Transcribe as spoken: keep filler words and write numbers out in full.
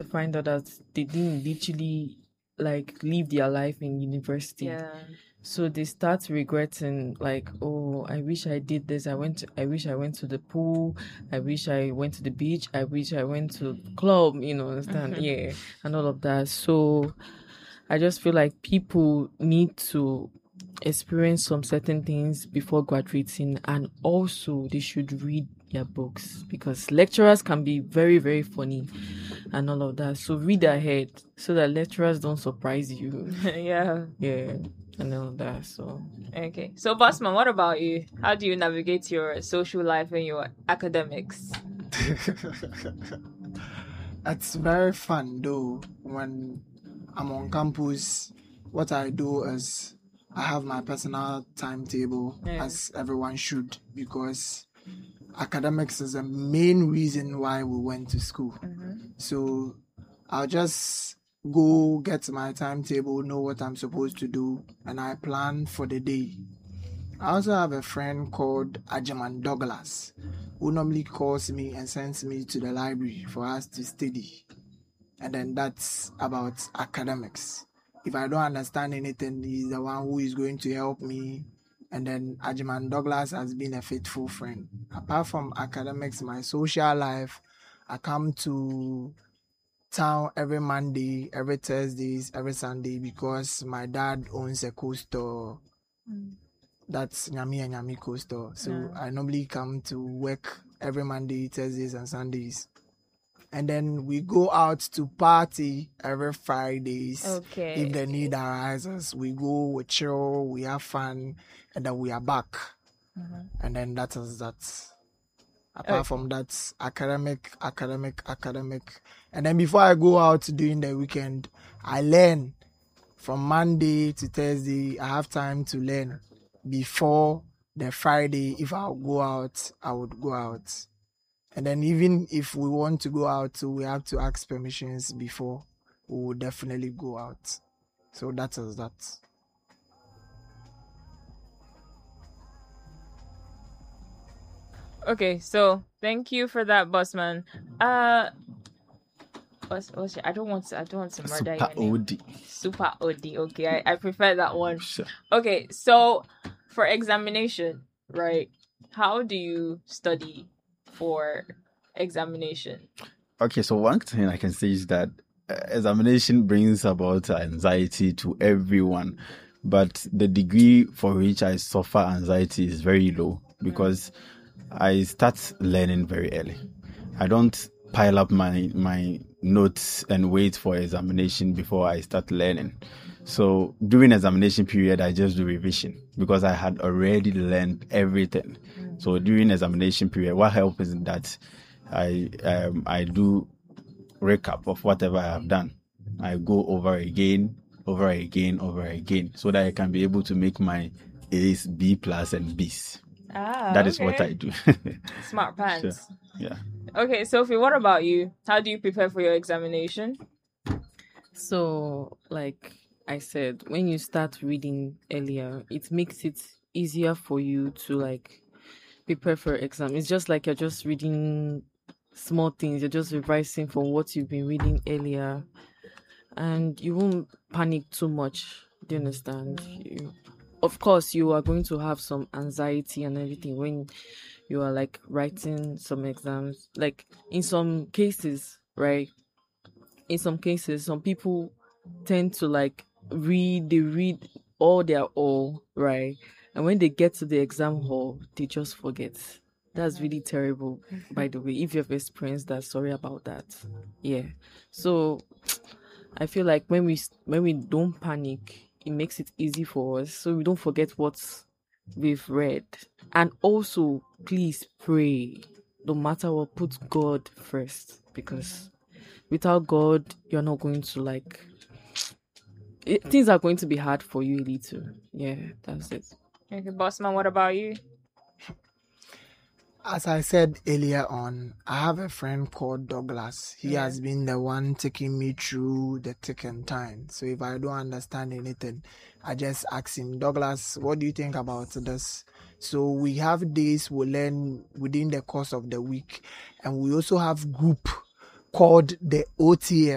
find out that they didn't literally like live their life in university. Yeah. So they start regretting, like, oh, I wish I did this. I went. To, I wish I went to the pool. I wish I went to the beach. I wish I went to club. You know, understand? Mm-hmm. Yeah, and all of that. So I just feel like people need to experience some certain things before graduating, and also they should read their books, because lecturers can be very, very funny and all of that. So read ahead so that lecturers don't surprise you. Yeah. Yeah, and all of that. So Okay. So, Bossman, what about you? How do you navigate your social life and your academics? It's very fun though. When I'm on campus, what I do is I have my personal timetable, Yeah. as everyone should, because academics is the main reason why we went to school. Mm-hmm. So I'll just go get my timetable, know what I'm supposed to do, and I plan for the day. I also have a friend called Ajaman Douglas, who normally calls me and sends me to the library for us to study. And then that's about academics. If I don't understand anything, he's the one who is going to help me. And then Ajaman Douglas has been a faithful friend. Apart from academics, my social life, I come to town every Monday, every Thursdays, every Sunday, because my dad owns a co-store. Mm. That's Nyami and Nyami co-store. So Yeah. I normally come to work every Monday, Thursdays, and Sundays. And then we go out to party every Fridays. Okay. If the need arises, we go, we chill, we have fun, and then we are back. Mm-hmm. And then that is that. Apart Okay. from that, academic, academic, academic. And then before I go out during the weekend, I learn. From Monday to Thursday, I have time to learn. Before the Friday, if I'll go out, I would go out. And then even if we want to go out, so we have to ask permissions before. We will definitely go out. So that is that. Okay, so thank you for that, Bossman. Uh, what's, what's your, I don't want to. I don't want to murder Super your name. O D. Super O D. Okay, I, I prefer that one. Sure. Okay, so for examination, right? How do you study for examination? Okay, so one thing I can say is that uh, examination brings about anxiety to everyone, but the degree for which I suffer anxiety is very low because I start learning very early. I don't pile up my my notes and wait for examination before I start learning. So during examination period, I just do revision because I had already learned everything. So during examination period, what helps is that I um, I do recap of whatever I have done. I go over again, over again, over again, so that I can be able to make my A's, B plus, and B's. Ah, That is okay. what I do. Smart pants. Sure. Yeah. Okay, Sophie, what about you? How do you prepare for your examination? So, like I said, when you start reading earlier, it makes it easier for you to like prepare for exam. It's just like you're just reading small things. You're just revising from what you've been reading earlier, and you won't panic too much. Do you understand? You, of course, you are going to have some anxiety and everything when you are like writing some exams. Like in some cases, right? In some cases, some people tend to like read, they read all their all, right? And when they get to the exam hall, they just forget. That's really terrible, by the way. If you've experienced that, sorry about that. Yeah. So I feel like when we when we don't panic, it makes it easy for us, so we don't forget what we've read. And also, please pray. No matter what, put God first, because without God, you're not going to like. It, things are going to be hard for you a little. Yeah, that's it. Okay, Bossman, what about you? As I said earlier on, I have a friend called Douglas. He Yeah. has been the one taking me through the thick and thin. So if I don't understand anything, I just ask him, Douglas, what do you think about this? So we have days we learn within the course of the week, and we also have group called the O T L.